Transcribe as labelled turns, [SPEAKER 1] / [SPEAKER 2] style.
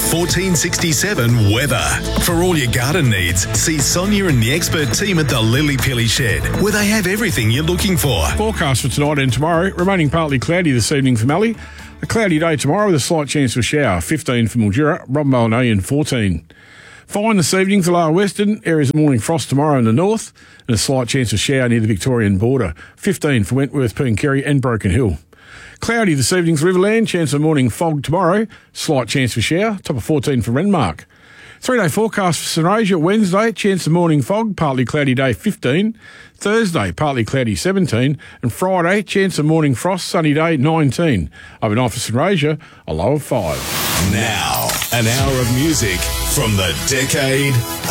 [SPEAKER 1] 1467 weather. For all your garden needs, see Sonia and the expert team at the Lily Pilly Shed, where they have everything you're looking for.
[SPEAKER 2] Forecast for tonight and tomorrow, remaining partly cloudy this evening for Mallee. A cloudy day tomorrow with a slight chance of a shower, 15 for Mildura, Robinbale and Oyen 14. Fine this evening for Lower Western, areas of morning frost tomorrow in the north, and a slight chance of shower near the Victorian border, 15 for Wentworth, Pooncarie and Broken Hill. Cloudy this evening for Riverland, chance of morning fog tomorrow, slight chance for shower, top of 14 for Renmark. 3-day forecast for St Asia, Wednesday, chance of morning fog, partly cloudy day 15, Thursday, partly cloudy 17, and Friday, chance of morning frost, sunny day 19. Overnight for St Asia, a low of 5.
[SPEAKER 1] Now, an hour of music from the decade